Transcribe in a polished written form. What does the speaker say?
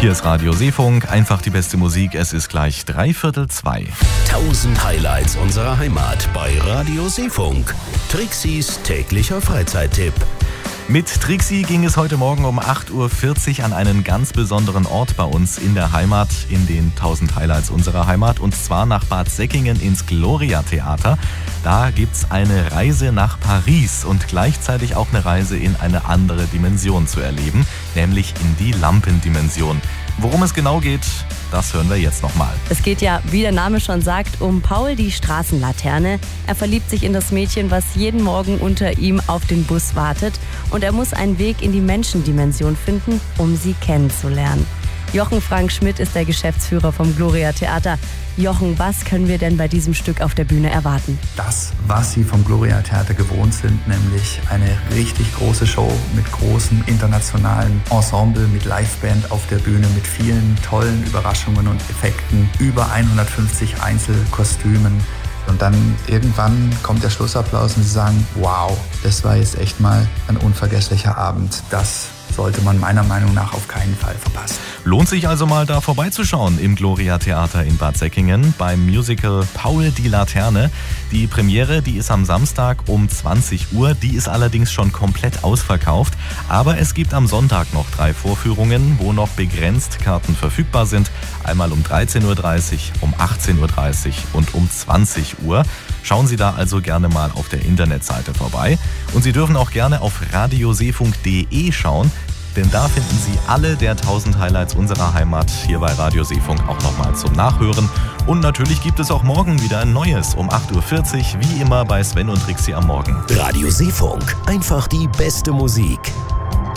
Hier ist Radio Seefunk, einfach die beste Musik. Es ist gleich 2:15. 1000 Highlights unserer Heimat bei Radio Seefunk. Trixis täglicher Freizeittipp. Mit Trixi ging es heute Morgen um 8:40 Uhr an einen ganz besonderen Ort bei uns in der Heimat, in den 1000 Highlights unserer Heimat, und zwar nach Bad Säckingen ins Gloria Theater. Da gibt's eine Reise nach Paris und gleichzeitig auch eine Reise in eine andere Dimension zu erleben, nämlich in die Lampendimension. Worum es genau geht, das hören wir jetzt nochmal. Es geht ja, wie der Name schon sagt, um Paul, die Straßenlaterne. Er verliebt sich in das Mädchen, was jeden Morgen unter ihm auf den Bus wartet. Und er muss einen Weg in die Menschendimension finden, um sie kennenzulernen. Jochen Frank Schmidt ist der Geschäftsführer vom Gloria Theater. Jochen, was können wir denn bei diesem Stück auf der Bühne erwarten? Das, was Sie vom Gloria Theater gewohnt sind, nämlich eine richtig große Show mit großem internationalen Ensemble, mit Liveband auf der Bühne, mit vielen tollen Überraschungen und Effekten, über 150 Einzelkostümen. Und dann irgendwann kommt der Schlussapplaus und Sie sagen, wow, das war jetzt echt mal ein unvergesslicher Abend. Das sollte man meiner Meinung nach auf keinen Fall verpassen. Lohnt sich also mal da vorbeizuschauen im Gloria Theater in Bad Säckingen beim Musical Paul, die Laterne. Die Premiere, die ist am Samstag um 20 Uhr, die ist allerdings schon komplett ausverkauft. Aber es gibt am Sonntag noch 3 Vorführungen, wo noch begrenzt Karten verfügbar sind. Einmal um 13:30 Uhr, um 18:30 Uhr und um 20 Uhr. Schauen Sie da also gerne mal auf der Internetseite vorbei. Und Sie dürfen auch gerne auf radioseefunk.de schauen, denn da finden Sie alle der 1000 Highlights unserer Heimat hier bei Radio Seefunk auch nochmal zum Nachhören. Und natürlich gibt es auch morgen wieder ein neues um 8:40 Uhr, wie immer bei Sven und Trixi am Morgen. Radio Seefunk, einfach die beste Musik.